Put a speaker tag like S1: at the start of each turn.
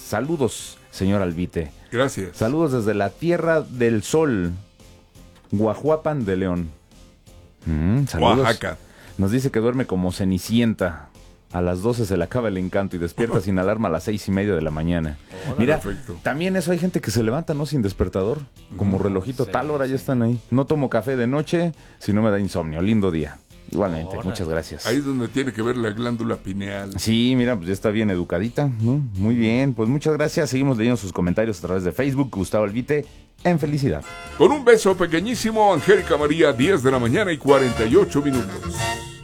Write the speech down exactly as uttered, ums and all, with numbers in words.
S1: Saludos, señor Albite.
S2: Gracias.
S1: Saludos desde la Tierra del Sol, Guajuapan de León. Mm, saludos.
S2: Oaxaca.
S1: Nos dice que duerme como Cenicienta. A las doce se le acaba el encanto y despierta sin alarma a las seis y media de la mañana.
S2: Oh,
S1: Mira,
S2: perfecto.
S1: también eso hay gente que se levanta, ¿no? Sin despertador, como relojito,
S3: sí,
S1: tal hora
S3: sí.
S1: ya están ahí. No tomo café de noche si no me da insomnio. Lindo día. Igualmente,
S3: Órale.
S1: muchas gracias.
S2: Ahí es donde tiene que ver la glándula pineal.
S1: Sí, mira, pues ya está bien educadita, ¿no? Muy bien, pues muchas gracias. Seguimos leyendo sus comentarios a través de Facebook. Gustavo Albite, en felicidad.
S2: Con un beso pequeñísimo, Angélica María, diez de la mañana y cuarenta y ocho minutos.